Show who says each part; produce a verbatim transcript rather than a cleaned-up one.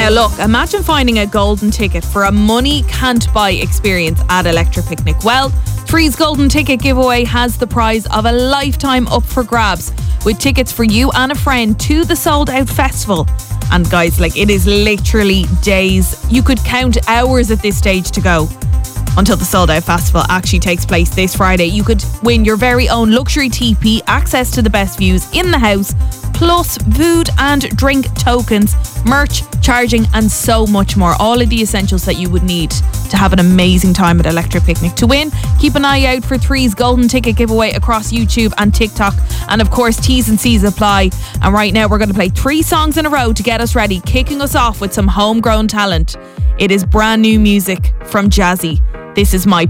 Speaker 1: Now look, imagine finding a golden ticket for a money can't buy experience at Electric Picnic. Well, Three's golden ticket giveaway has the prize of a lifetime up for grabs, with tickets for you and a friend to the Sold Out Festival. And guys, like, it is literally days. You could count hours at this stage to go until the Sold Out Festival actually takes place this Friday. You could win your very own luxury teepee, access to the best views in the house, plus food and drink tokens, merch, charging, and so much more. All of the essentials that you would need to have an amazing time at Electric Picnic. To win, keep an eye out for Three's golden ticket giveaway across YouTube and TikTok. And of course, T's and C's apply. And right now, we're going to play three songs in a row to get us ready, kicking us off with some homegrown talent. It is brand new music from Jazzy. This is My